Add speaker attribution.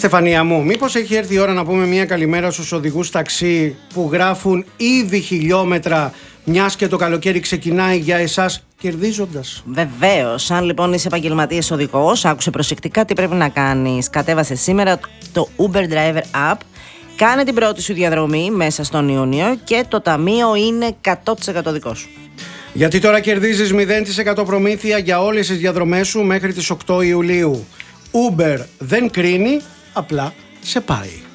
Speaker 1: Στεφανία μου, μήπως έχει έρθει η ώρα να πούμε μια καλημέρα στους οδηγούς ταξί που γράφουν ήδη χιλιόμετρα, μιας και το καλοκαίρι ξεκινάει για εσάς κερδίζοντας?
Speaker 2: Βεβαίως. Αν λοιπόν είσαι επαγγελματίας οδηγός, άκουσε προσεκτικά τι πρέπει να κάνεις. Κατέβασε σήμερα το Uber Driver App, κάνε την πρώτη σου διαδρομή μέσα στον Ιούνιο και το ταμείο είναι 100% δικό σου.
Speaker 1: Γιατί τώρα κερδίζεις 0% προμήθεια για όλες τις διαδρομές σου μέχρι τις 8 Ιουλίου. Uber δεν κρίνει, απλά σε πάει.